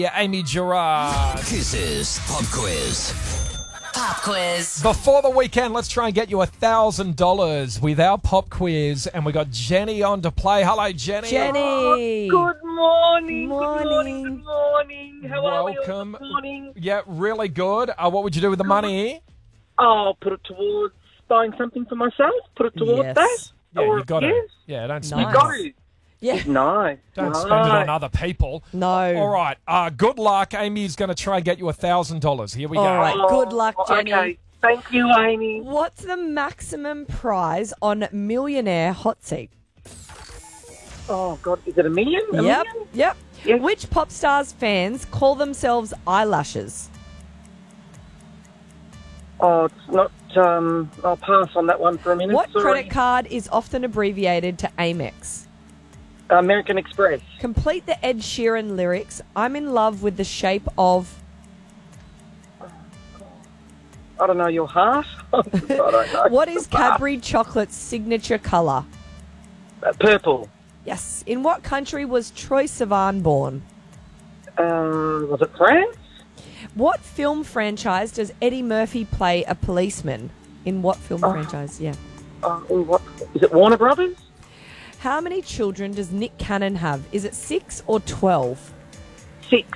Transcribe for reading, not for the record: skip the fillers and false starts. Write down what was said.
Yeah, Amy Gerard. This is Pop Quiz. Pop quiz. Before the weekend, let's try and get you $1,000 with our pop quiz. And we got Jenny on to play. Hello, Jenny. Jenny. Good morning. Morning. Good morning. How are we all Welcome. this morning? Yeah, really good. What would you do with the money? I'll put it towards buying something for myself. Put it towards Yes. that. Yeah, Or- you got yes. it. Yeah, don't spend Nice. it. Got it. Yeah. No. Don't no. spend it on other people. No. All right. Good luck. Amy's going to try and get you $1,000. Here we go. All right. Good luck, Jenny. Okay. Thank you, Amy. What's the maximum prize on Millionaire Hot Seat? Oh, God. Is it a million? A Yep. million? Yep. Yes. Which pop stars fans call themselves eyelashes? Oh, it's not... I'll pass on that one for a minute. What Sorry. credit card is often abbreviated to Amex? American Express. Complete the Ed Sheeran lyrics. I'm in love with the shape of... I don't know, your heart? I don't know. What is Cadbury Chocolate's signature colour? Purple. Yes. In what country was Troye Sivan born? Was it France? What film franchise does Eddie Murphy play a policeman? In what film franchise? Yeah. What? Is it Warner Brothers? How many children does Nick Cannon have? Is it 6 or 12?